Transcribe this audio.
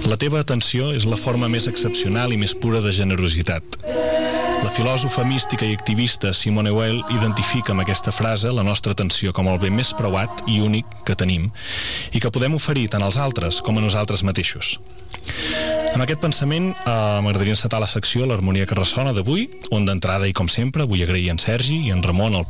La teva atenció és la forma més excepcional i més pura de generositat. La filòsofa mística i activista Simone Weil identifica amb aquesta frase la nostra atenció com el bé més preuat i únic que tenim i que podem oferir tant als altres com a nosaltres mateixos. Amb aquest pensament m'agradaria encetar la secció L'harmonia que ressona d'avui, on d'entrada i com sempre vull agrair en Sergi i en Ramon el